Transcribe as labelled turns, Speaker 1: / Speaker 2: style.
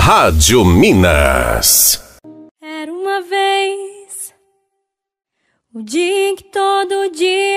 Speaker 1: Rádio Minas.
Speaker 2: Era uma vez o dia em que todo dia